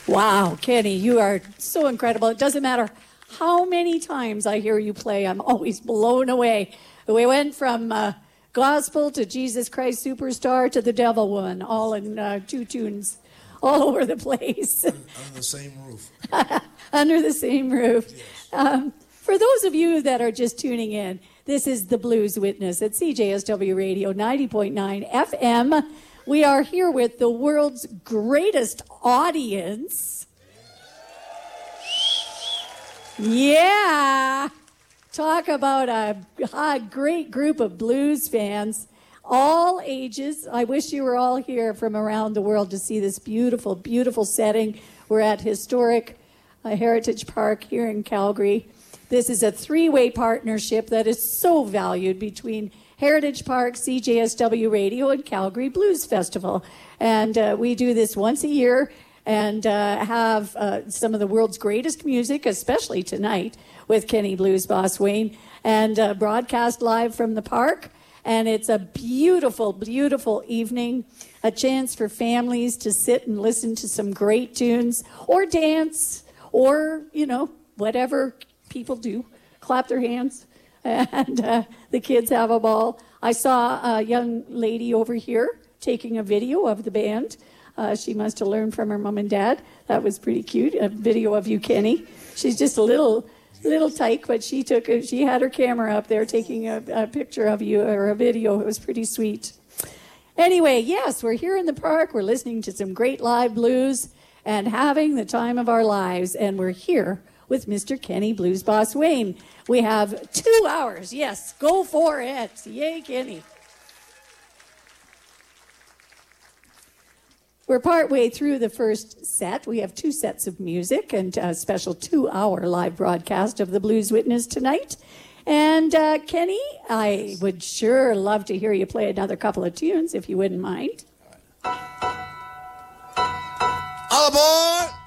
Wow, Kenny, you are so incredible. It doesn't matter how many times I hear you play, I'm always blown away. We went from gospel to Jesus Christ Superstar to the Devil Woman, all in 2 tunes, all over the place. Under the same roof. Under the same roof. Yes. For those of you that are just tuning in, this is the Blues Witness at CJSW Radio 90.9 FM. We are here with the world's greatest audience. Yeah. Talk about a great group of blues fans, all ages. I wish you were all here from around the world to see this beautiful, beautiful setting. We're at historic Heritage Park here in Calgary. This is a 3-way partnership that is so valued between Heritage Park, CJSW Radio, and Calgary Blues Festival. And we do this once a year and have some of the world's greatest music, especially tonight with Kenny Blues Boss Wayne, and broadcast live from the park. And it's a beautiful, beautiful evening, a chance for families to sit and listen to some great tunes or dance or, you know, whatever people do, clap their hands, and the kids have a ball. I saw a young lady over here taking a video of the band. She must have learned from her mom and dad. That was pretty cute, a video of you, Kenny. She's just a little tyke, but she had her camera up there taking a picture of you, or a video. It was pretty sweet. Anyway, yes, we're here in the park. We're listening to some great live blues and having the time of our lives, and we're here with Mr. Kenny Blues Boss Wayne. We have 2 hours. Yes, go for it. Yay, Kenny. We're partway through the first set. We have 2 sets of music and a special 2-hour live broadcast of the Blues Witness tonight. And Kenny, I would sure love to hear you play another couple of tunes if you wouldn't mind. All aboard!